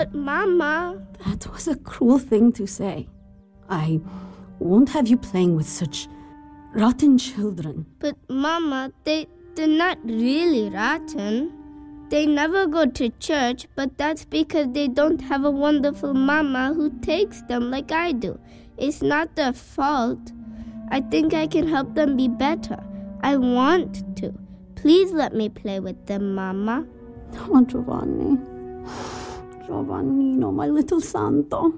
But Mama... That was a cruel thing to say. I won't have you playing with such rotten children. But Mama, they're not really rotten. They never go to church, but that's because they don't have a wonderful Mama who takes them like I do. It's not their fault. I think I can help them be better. I want to. Please let me play with them, Mama. Oh, Giovanni. Giovannino, my little santo.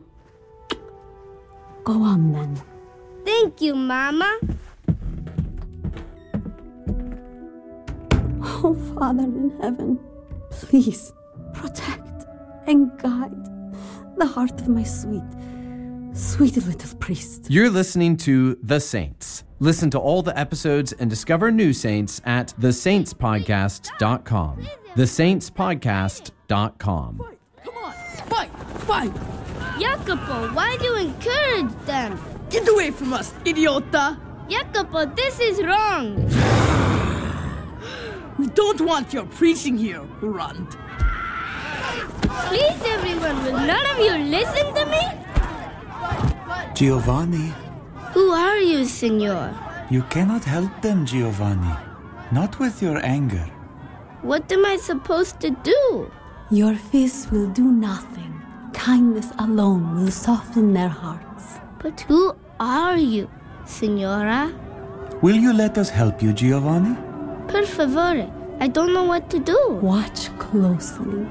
Go on, then. Thank you, Mama. Oh, Father in heaven, please protect and guide the heart of my sweet little priest. You're listening to The Saints. Listen to all the episodes and discover new saints at thesaintspodcast.com. thesaintspodcast.com. Come on, fight! Jacopo, why do you encourage them? Get away from us, idiota! Jacopo, this is wrong. We don't want your preaching here, Rund. Please, everyone, will none of you listen to me? Giovanni. Who are you, Signor? You cannot help them, Giovanni. Not with your anger. What am I supposed to do? Your fists will do nothing. Kindness alone will soften their hearts. But who are you, Signora? Will you let us help you, Giovanni? Per favore, I don't know what to do. Watch closely.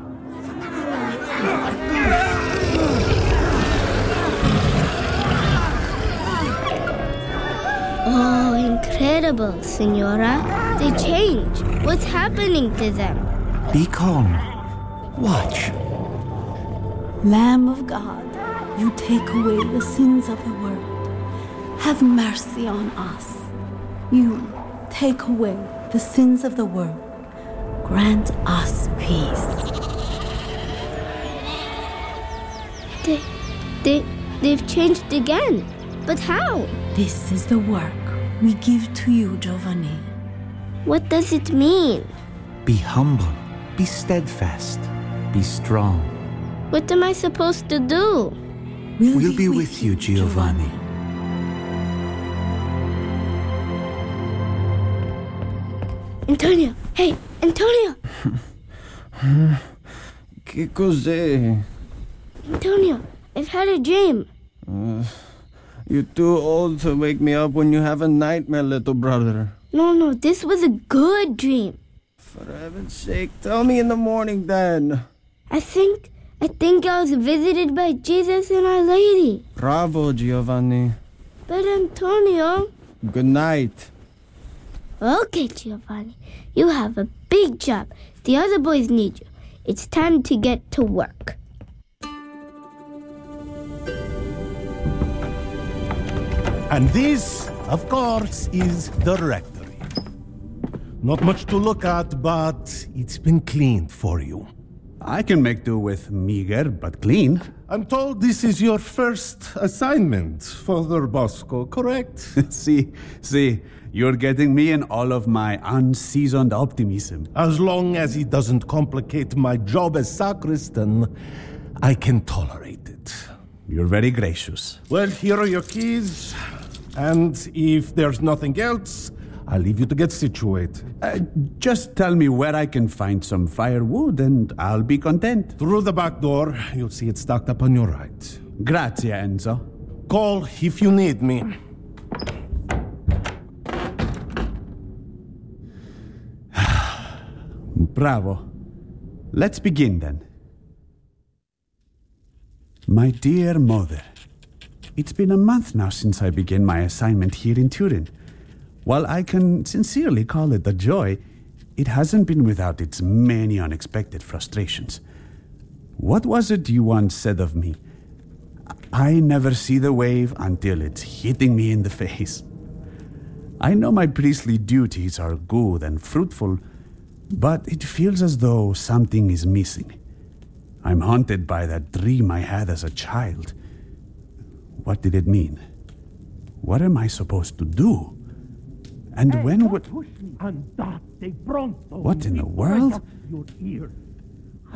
Oh, incredible, Signora. They change. What's happening to them? Be calm. Watch. Lamb of God, you take away the sins of the world. Have mercy on us. You take away the sins of the world. Grant us peace. They've changed again. But how? This is the work we give to you, Giovanni. What does it mean? Be humble. Be steadfast. Be strong. What am I supposed to do? We'll be with you, Giovanni. Antonio! Hey, Antonio! Che cos'è? Antonio, I've had a dream. You're too old to wake me up when you have a nightmare, little brother. No, this was a good dream. For heaven's sake, tell me in the morning then. I think I was visited by Jesus and Our Lady. Bravo, Giovanni. But Antonio... Good night. Okay, Giovanni. You have a big job. The other boys need you. It's time to get to work. And this, of course, is the rectory. Not much to look at, but it's been cleaned for you. I can make do with meager, but clean. I'm told this is your first assignment, Father Bosco, correct? See, you're getting me in all of my unseasoned optimism. As long as it doesn't complicate my job as sacristan, I can tolerate it. You're very gracious. Well, here are your keys. And if there's nothing else, I'll leave you to get situated. Just tell me where I can find some firewood and I'll be content. Through the back door, you'll see it stocked up on your right. Grazie, Enzo. Call if you need me. Bravo. Let's begin then. My dear mother, it's been a month now since I began my assignment here in Turin. While I can sincerely call it a joy, it hasn't been without its many unexpected frustrations. What was it you once said of me? I never see the wave until it's hitting me in the face. I know my priestly duties are good and fruitful, but it feels as though something is missing. I'm haunted by that dream I had as a child. What did it mean? What am I supposed to do? And when would... What in the world?